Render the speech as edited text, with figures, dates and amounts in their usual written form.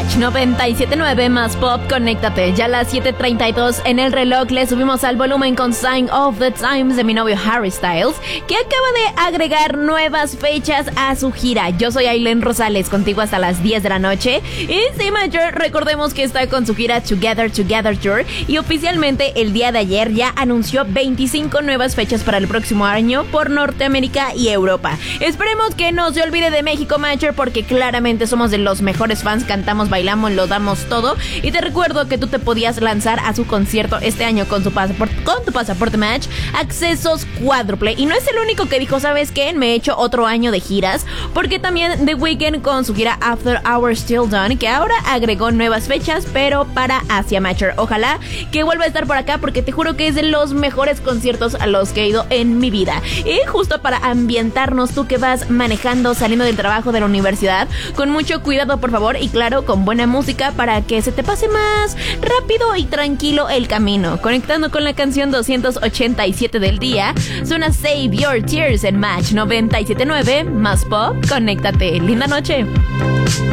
Match 97.9 más pop, conéctate. Ya a las 7:32 en el reloj le subimos al volumen con Sign of the Times de mi novio Harry Styles, que acaba de agregar nuevas fechas a su gira. Yo soy Ailén Rosales, contigo hasta las 10 de la noche. Y sí, Major, recordemos que está con su gira Together Tour, y oficialmente el día de ayer ya anunció 25 nuevas fechas para el próximo año por Norteamérica y Europa. Esperemos que no se olvide de México, Major, porque claramente somos de los mejores fans, cantamos, bailamos, lo damos todo. Y te recuerdo que tú te podías lanzar a su concierto este año con tu pasaporte Match, accesos cuádruple. Y no es el único que dijo, ¿sabes qué? Me he hecho otro año de giras, porque también The Weeknd con su gira After Hours Still Done, que ahora agregó nuevas fechas, pero para Asia, Matcher. Ojalá que vuelva a estar por acá, porque te juro que es de los mejores conciertos a los que he ido en mi vida. Y justo para ambientarnos, tú que vas manejando, saliendo del trabajo, de la universidad, con mucho cuidado, por favor, y claro, con buena música para que se te pase más rápido y tranquilo el camino. Conectando con la canción 287 del día, suena Save Your Tears en Match 97.9 más pop. Conéctate. Linda noche.